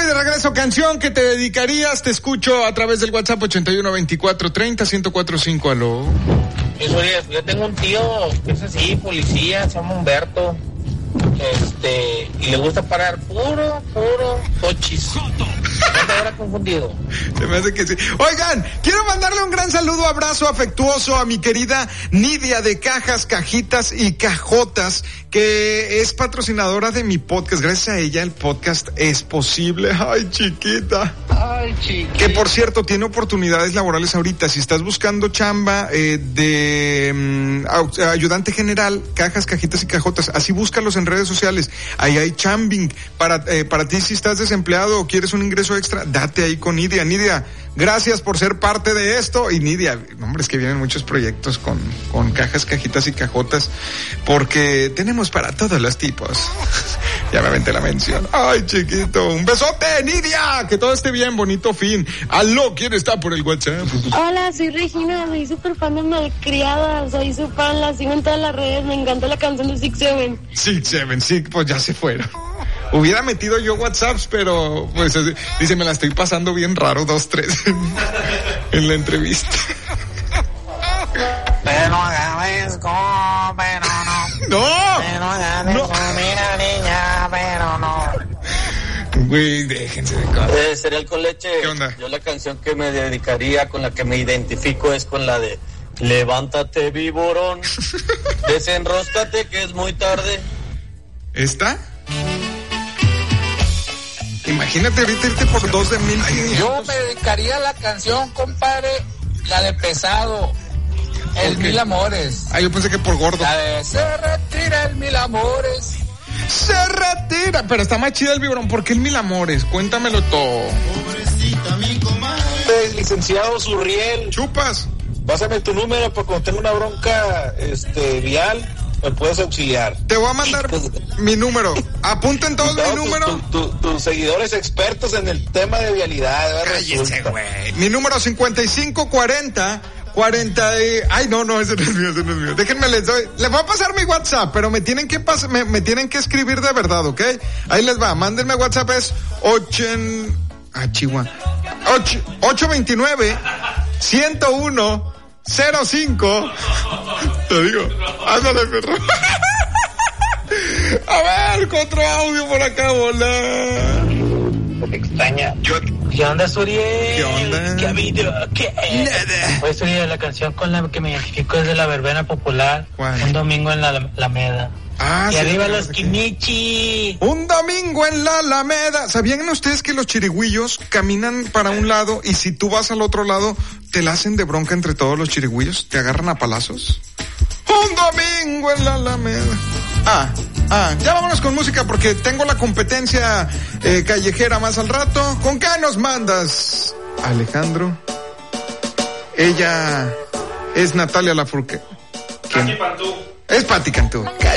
de regreso, canción que te dedicarías. Te escucho a través del WhatsApp 812430-1045. Aló. Yo tengo un tío que es así, policía, se llama Humberto. Y le gusta parar puro cochis. ¿Dónde habrá confundido? Se me hace que sí. Oigan, quiero mandarle un gran saludo, abrazo afectuoso a mi querida Nidia de Cajas, Cajitas y Cajotas, que es patrocinadora de mi podcast. Gracias a ella el podcast es posible. Ay, chiquita. Ay, chiquita. Que por cierto, tiene oportunidades laborales ahorita. Si estás buscando chamba de ayudante general, Cajas, Cajitas y Cajotas, así búscalos en redes sociales. Ahí hay chambing para ti. Si estás desempleado o quieres un ingreso extra, date ahí con Nidia. Nidia, gracias por ser parte de esto. Y Nidia, hombre, es que vienen muchos proyectos con Cajas, Cajitas y Cajotas, porque tenemos para todos los tipos. Ya me aventé la mención. Ay, chiquito, un besote, Nidia, que todo esté bien, bonito fin. Aló, ¿quién está por el WhatsApp? Hola, soy Regina, soy súper fan de Malcriada, soy su fan, la sigo en todas las redes, me encanta la canción de 6'7". 6'7", sí, pues ya se fueron. Hubiera metido yo WhatsApps, pero pues dice, me la estoy pasando bien raro 2-3 en la entrevista. Pero agarres go, pero no. ¡No! Pero agarres go, mira niña, pero no. Güey, déjense de cosas. Cereal con leche. ¿Qué onda? Yo la canción que me dedicaría, con la que me identifico, es con la de Levántate, viborón, desenróscate que es muy tarde. ¿Esta? Imagínate ahorita irte por 2 de 1,500. Yo me dedicaría a la canción, compadre, la de Pesado, el Okay. Mil Amores. Ah, yo pensé que por gordo. La de Se retira el Mil Amores. Se retira, pero está más chida el vibrón. ¿Por qué el Mil Amores? Cuéntamelo todo. Pobrecita mi comadre. Licenciado Surriel, ¿Chupas? pásame tu número porque cuando tengo una bronca vial, me puedes auxiliar. Te voy a mandar mi número. Apunten todos mi número. Tus seguidores expertos en el tema de vialidad. ¿Verdad? Cállese, güey. Mi número 5540 Ay, no, ese no es mío. Déjenme les doy. Les voy a pasar mi WhatsApp, pero me tienen que me tienen que escribir de verdad, ¿ok? Ahí les va. Mándenme WhatsApp, es 829 101 05. Te digo, ándale, perro. A ver, otro audio por acá, hola. Te extraña. ¿Qué onda, Suriel? ¿Qué onda? ¿Qué ha habido? ¿Qué? Nada. Oye, Suriel, la canción con la que me identifico es de la verbena popular. ¿Cuál? Un domingo en la Alameda. Ah, Y sí, arriba claro los que Kimichi. Un domingo en la Alameda. ¿Sabían ustedes que los chirigüillos caminan para un lado y si tú vas al otro lado te la hacen de bronca entre todos los chirigüillos? ¿Te agarran a palazos? Un domingo en la Alameda. Ya vámonos con música porque tengo la competencia callejera más al rato. ¿Con qué nos mandas, Alejandro? Ella es Natalia Lafourcade. ¿Quién? Pati Cantú. Es Pati Cantú.